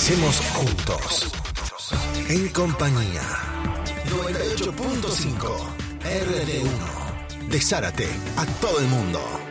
Crecemos juntos. En compañía. 98.5 RD1. De Zárate a todo el mundo.